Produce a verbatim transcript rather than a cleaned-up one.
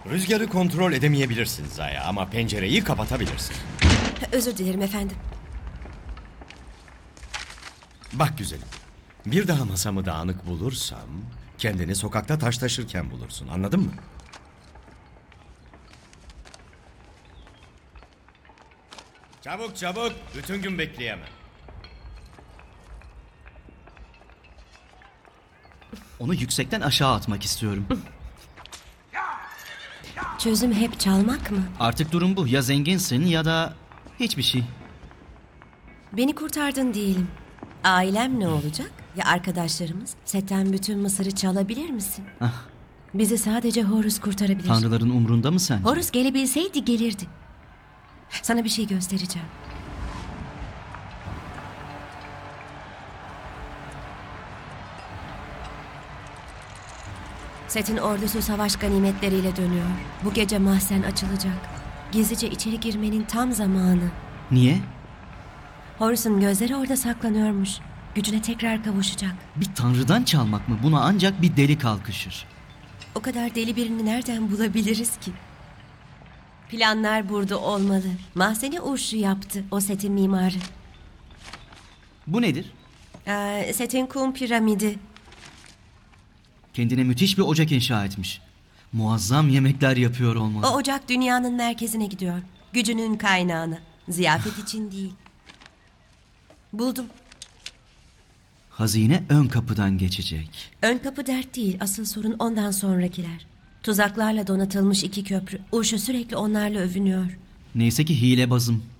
Rüzgarı kontrol edemeyebilirsin Zaya ama pencereyi kapatabilirsin. Özür dilerim efendim. Bak güzelim, bir daha masamı dağınık bulursam kendini sokakta taş taşırken bulursun, anladın mı? Çabuk çabuk, bütün gün bekleyemem. Onu yüksekten aşağı atmak istiyorum. Çözüm hep çalmak mı? Artık durum bu. Ya zenginsin ya da hiçbir şey. Beni kurtardın diyelim. Ailem ne olacak? Ya arkadaşlarımız? Setten bütün Mısır'ı çalabilir misin? Ah. Bizi sadece Horus kurtarabilir. Tanrıların umrunda mı sence? Horus gelebilseydi gelirdi. Sana bir şey göstereceğim. Set'in ordusu savaş ganimetleriyle dönüyor. Bu gece mahzen açılacak. Gizlice içeri girmenin tam zamanı. Niye? Horus'un gözleri orada saklanıyormuş. Gücüne tekrar kavuşacak. Bir tanrıdan çalmak mı? Buna ancak bir deli kalkışır. O kadar deli birini nereden bulabiliriz ki? Planlar burada olmalı. Mahzeni Urşu yaptı, o Set'in mimarı. Bu nedir? Ee, Set'in kum piramidi. Kendine müthiş bir ocak inşa etmiş. Muazzam yemekler yapıyor olmalı. O ocak dünyanın merkezine gidiyor. Gücünün kaynağına. Ziyafet için değil. Buldum. Hazine ön kapıdan geçecek. Ön kapı dert değil, asıl sorun ondan sonrakiler. Tuzaklarla donatılmış iki köprü. Urşu sürekli onlarla övünüyor. Neyse ki hilebazım.